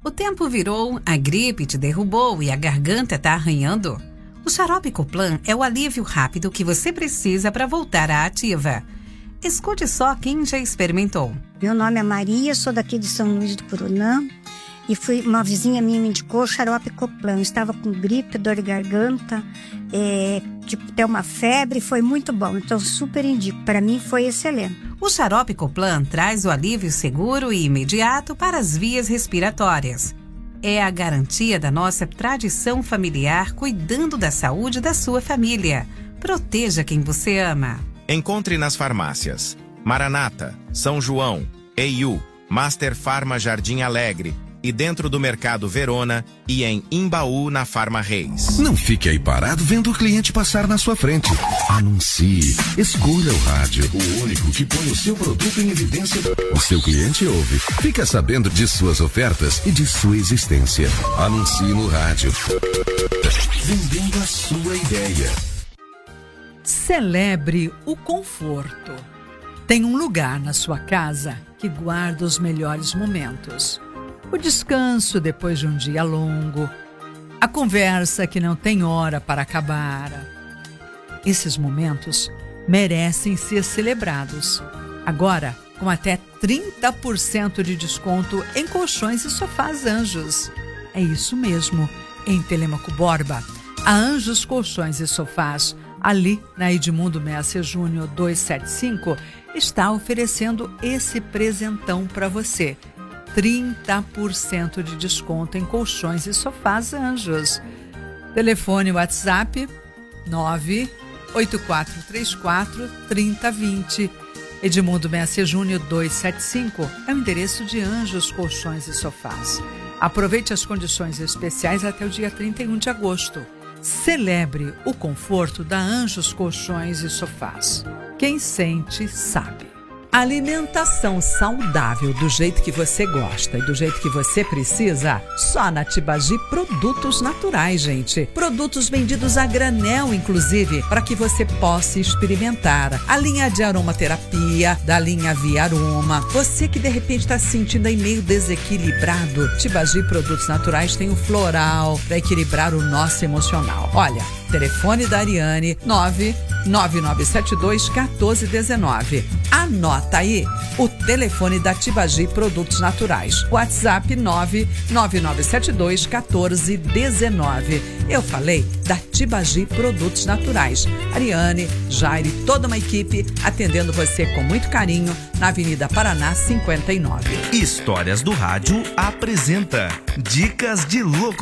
O tempo virou, a gripe te derrubou e a garganta tá arranhando? O xarope Coplan é o alívio rápido que você precisa para voltar à ativa. Escute só quem já experimentou. Meu nome é Maria, sou daqui de São Luís do Purunã e uma vizinha minha me indicou o xarope Coplan. Eu estava com gripe, dor de garganta, até uma febre, foi muito bom. Então super indico, para mim foi excelente. O xarope Coplan traz o alívio seguro e imediato para as vias respiratórias. É a garantia da nossa tradição familiar cuidando da saúde da sua família. Proteja quem você ama. Encontre nas farmácias Maranata, São João, EIU, Master Farma Jardim Alegre e dentro do Mercado Verona e em Imbaú na Farma Reis. Não fique aí parado vendo o cliente passar na sua frente. Anuncie. Escolha o rádio, o único que põe o seu produto em evidência. O seu cliente ouve. Fica sabendo de suas ofertas e de sua existência. Anuncie no rádio. Vendendo a sua ideia. Celebre o conforto. Tem um lugar na sua casa que guarda os melhores momentos. O descanso depois de um dia longo. A conversa que não tem hora para acabar. Esses momentos merecem ser celebrados. Agora, com até 30% de desconto em colchões e sofás Anjos. É isso mesmo. Em Telêmaco Borba, a Anjos Colchões e Sofás, ali na Edmundo Messer Júnior 275, está oferecendo esse presentão para você. 30% de desconto em colchões e sofás Anjos. Telefone WhatsApp 98434-3020. Edmundo Messer Júnior 275 é o endereço de Anjos Colchões e Sofás. Aproveite as condições especiais até o dia 31 de agosto. Celebre o conforto da Anjos Colchões e Sofás. Quem sente, sabe. Alimentação saudável do jeito que você gosta e do jeito que você precisa, só na Tibagi Produtos Naturais, gente. Produtos vendidos a granel, inclusive, para que você possa experimentar. A linha de aromaterapia, da linha Via Aroma. Você que de repente está se sentindo aí meio desequilibrado, Tibagi Produtos Naturais tem o floral para equilibrar o nosso emocional. Olha, telefone da Ariane, 99972-1419. Anota aí o telefone da Tibagi Produtos Naturais. WhatsApp 99972-1419. Eu falei da Tibagi Produtos Naturais. Ariane, Jaire, toda uma equipe atendendo você com muito carinho na Avenida Paraná 59. Histórias do Rádio apresenta Dicas de Locução.